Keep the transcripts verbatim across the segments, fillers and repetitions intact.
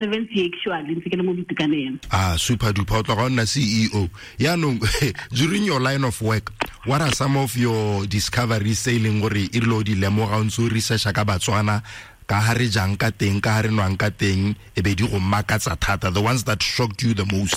seventy actually ntse ke le mo boitekanelo. Ah, super duper. O tla go nna C E O. Ya no during your line of work, what are some of your discoveries sailing gore e lo di lemoga ntse research ka Batswana ka hare jang ka teng ka hare nwang ka teng e be di go makatsa thata, the ones that shocked you the most?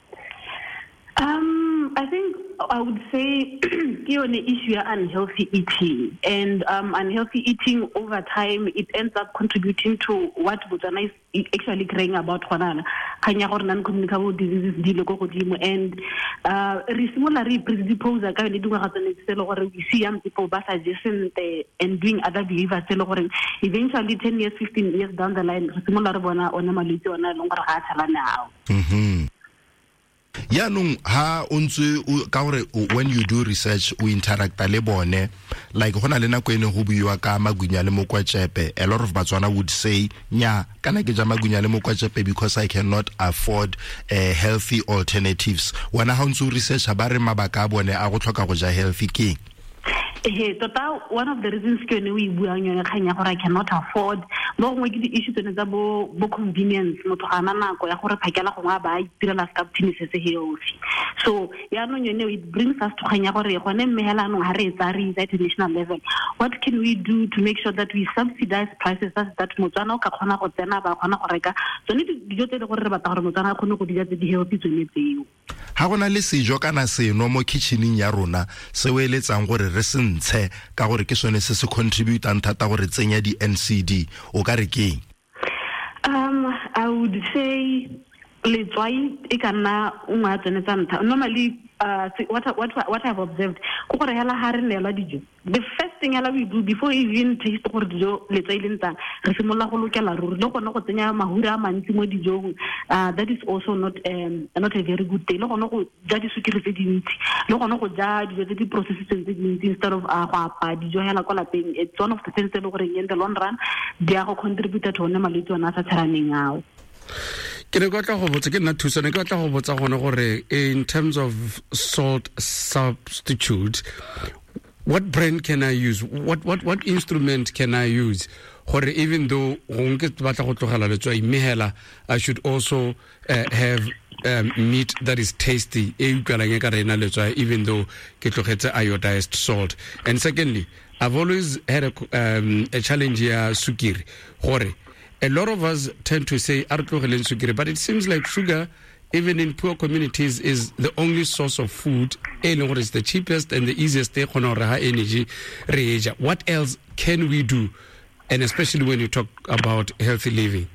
Um, I think I would say you know, issue of unhealthy eating, and um, unhealthy eating over time it ends up contributing to what Botswana is actually crying about. Kanya gore non-communicable diseases di le go godimo, and uh, re simola re predispose ka le dingwa ga tsone tse le gore we see young people ba suggesting and doing other behaviors tse le gore eventually ten years fifteen years down the line re simola re bona ona malwetse ona le gore ga tshalana ao. Mhm. Ya nung ha untse ka gore when you do research we interact le bone, like hona le nako ene go buiwa ka magunya le mokwachepe, a lot of Batswana would say nya kana ke ja magunya le mokwachepe because I cannot afford uh, healthy alternatives. Wana ha untse research ba re mabaka a bone a go tlhoka go ja healthy ke Eh, total, one of the reasons ke we buang yone kganya gore I cannot afford mo ngwe ke di issue tsene tsa bo bo convenience motho ga na nako ya gore phakela go nga ba itirela ska business se healthy. So ya no yone it brings us to kganya gore gone mmehela no ha re etsa re at national level, what can we do to make sure that we subsidize prices that that Motswana o ka kgona go tsena ba kgona go reka tsone dijo tse le gore re batla gore Motswana a kgone go dija tse di healthy tsone tseo. Ha gona le sejo kana seno mo kitchening ya rona se o eletsang gore re se ntshe ka gore ke sone se se contribute thata gore tsenya di N C D o ka re keng? Um, I would say letswai e kana unga tsene tsa ntha. Normally uh, what what what I've observed go gore hela ha re nela dijo, the first thing hela we do before even taste gore dijo letswai le ntsa re simolla go lokela ruri le gone go tsenya mahura a mantsi mo dijong. Uh, that is also not um, not a very good thing. Le gone go ja di sukiri tse dintsi, le gone go ja dijo tse di processed tse dintsi instead of uh, go apa dijo hela kwa lapeng. It's one of the things that go re in the long run dia go contribute to one malwetse ona sa tsharaneng ao. Ke ne go tla go botsa ke nna thuso ne go tla go botsa gone gore in terms of salt substitute, what brand can I use, what what what instrument can I use gore even though go nke batla go tlogela letswa imehela I should also uh, have um, meat that is tasty e utlwalang ka rena letswa even though ke tlogetse iodized salt. And secondly, I've always had a, um, a challenge here sukiri gore a lot of us tend to say but it seems like sugar, even in poor communities, is the only source of food. It's the cheapest and the easiest energy. What else can we do? And especially when you talk about healthy living.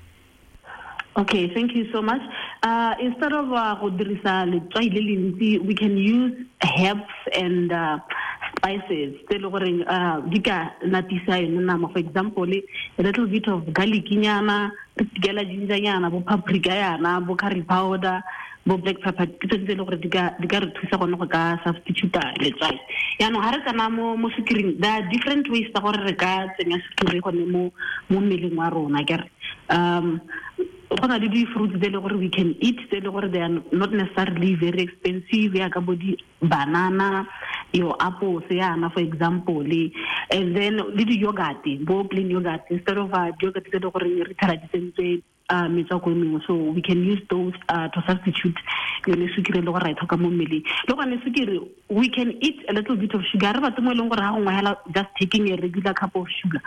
Okay, thank you so much. Uh, instead of uh, we can use herbs and uh, spices. Uh, for example, a little bit of garlic, ginger, paprika, curry powder, black pepper. Substitute. There are different ways to um fruits we can eat, they are not necessarily very expensive. We have banana, your apples, for example, and then little yogurt, plain yogurt instead of uh, yogurt. Uh, so we can use those uh, to substitute. We can eat a little bit of sugar, but just taking a regular cup of sugar.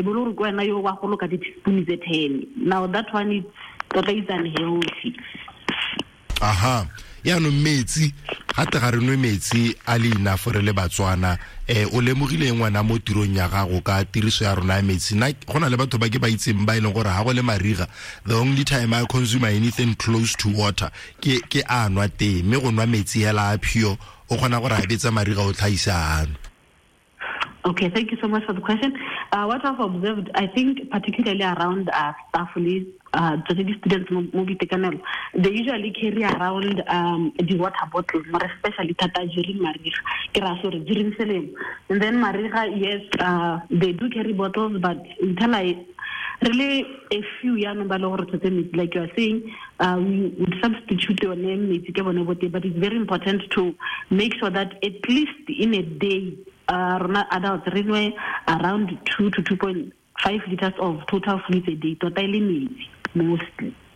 Now that one is totally unhealthy. Aha. Ya no metsi hata ga re no metsi ali na for le Batswana eh o lemogile ngwana mo tirong ya gago ka tiriso ya rona metsi na gona le batho ba ke ba itseng ba ile gore ha go le mariga the only time I consume anything close to water ke ke anwa te me go nwa metsi hela a pure o gona gore a betsa mariga o tlhaisa ano. Okay, thank you so much for the question. Uh, what I've observed, I think particularly around uh, staff uh, students, they usually carry around um, the water bottles, more especially tata during Mariga, sorry, during Selim. And then Mariga, yes, uh, they do carry bottles, but until I really a few young like you are saying, uh, we would substitute your name, but it's very important to make sure that at least in a day, uh, adults really around two to two point five liters of total fluids a day, totally needs mostly.